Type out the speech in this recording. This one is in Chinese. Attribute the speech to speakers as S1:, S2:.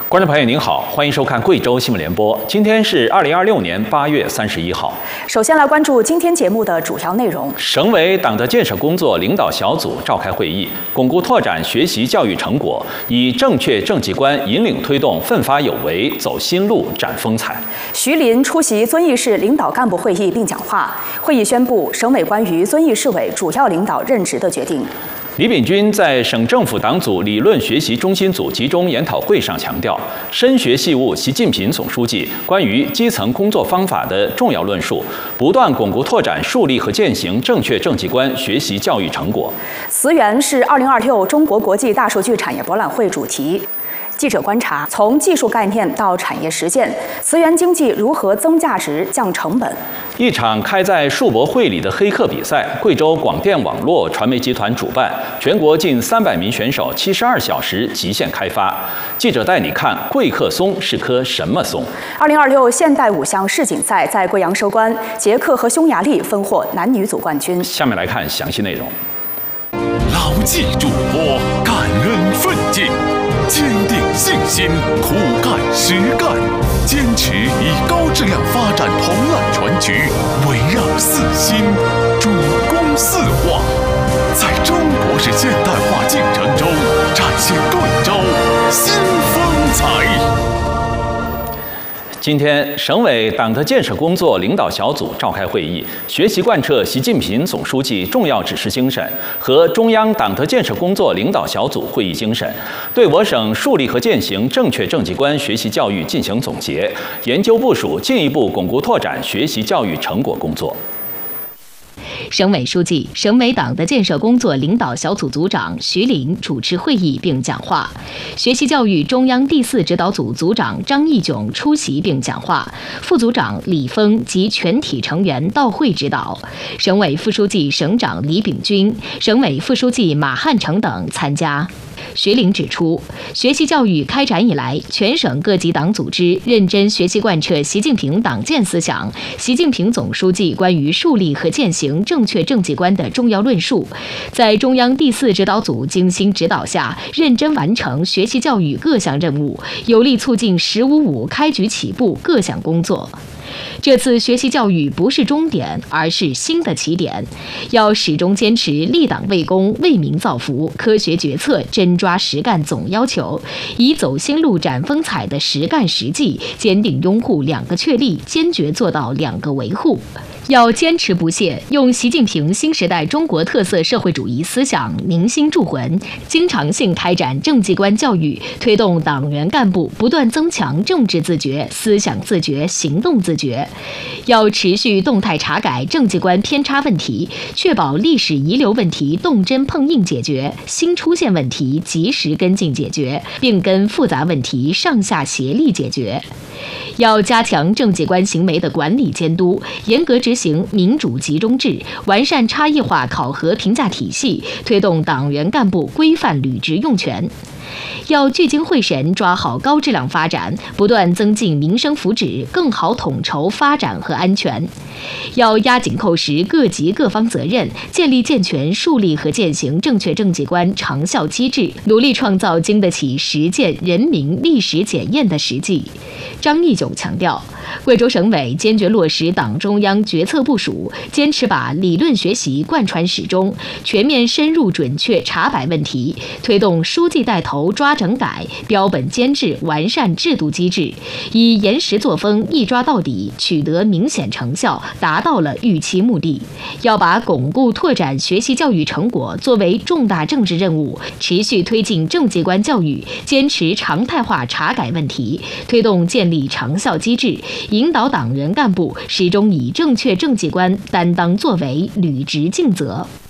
S1: 观众朋友您好，欢迎收看贵州新闻联播。今天是2026年8月31号。
S2: 首先来关注今天节目的主要内容。
S1: 省委党的建设工作领导小组召开会议，巩固拓展学习教育成果，以正确政绩观引领推动奋发有为，走新路，展风采。
S2: 徐林出席遵义市领导干部会议并讲话，会议宣布省委关于遵义市委主要领导任职的决定。
S1: 李秉钧在省政府党组理论学习中心组集中研讨会上强调，深学细悟习近平总书记关于基层工作方法的重要论述，不断巩固拓展树立和践行正确政绩观学习教育成果。慈源是
S2: 2026中国国际大数据产业博览会主题。记者观察，从技术概念到产业实践，慈源经济如何增价值、降成本？
S1: 一场开在树博会里的黑客比赛，贵州广电网络传媒集团主办，全国近300名选手72小时极限开发。记者带你看贵客松是棵什么松。
S2: 2026现代5项世锦赛在贵阳收官，捷克和匈牙利分获男女组冠军。
S1: 下面来看详细内容。
S3: 牢记嘱托，感恩奋进，坚定信心，苦干实干，坚持以高质量发展同揽全局，围绕4新，主攻4化，在中国式现代化进程中展现贵州新风采。
S1: 今天，省委党的建设工作领导小组召开会议，学习贯彻习近平总书记重要指示精神和中央党的建设工作领导小组会议精神，对我省树立和践行正确政绩观学习教育进行总结，研究部署进一步巩固拓展学习教育成果工作。
S4: 省委书记、省委党的建设工作领导小组组长徐林主持会议并讲话，学习教育中央第4指导组组长张义炯出席并讲话，副组长李峰及全体成员到会指导，省委副书记、省长李秉钧、省委副书记马汉成等参加。徐林指出，学习教育开展以来，全省各级党组织认真学习贯彻习近平党建思想、习近平总书记关于树立和践行正确政绩观的重要论述，在中央第4指导组精心指导下，认真完成学习教育各项任务，有力促进“1055”开局起步各项工作。这次学习教育不是终点，而是新的起点，要始终坚持立党为公、为民造福，科学决策，真抓实干总要求，以走新路、展风采的实干实际，坚定拥护2个确立，坚决做到2个维护。要坚持不懈，用习近平新时代中国特色社会主义思想铭心铸魂，经常性开展政绩观教育，推动党员干部不断增强政治自觉、思想自觉、行动自觉。要持续动态查改政绩观偏差问题，确保历史遗留问题动真碰硬解决，新出现问题及时跟进解决，并跟复杂问题上下协力解决。要加强政绩观行为的管理监督，严格执行民主集中制，完善差异化考核评价体系，推动党员干部规范履职用权。要聚精会神抓好高质量发展，不断增进民生福祉，更好统筹发展和安全。要压紧扣实各级各方责任，建立健全树立和践行正确政绩观长效机制，努力创造经得起实践、人民历史检验的实际。张义炯强调，贵州省委坚决落实党中央决策部署，坚持把理论学习贯穿始终，全面深入准确查摆问题，推动书记带头抓整改，标本兼治，完善制度机制，以严实作风一抓到底，取得明显成效，达到了预期目的。要把巩固拓展学习教育成果作为重大政治任务，持续推进政绩观教育，坚持常态化查改问题，推动建立长效机制，引导党员干部始终以正确政绩观担当作为，履职尽责。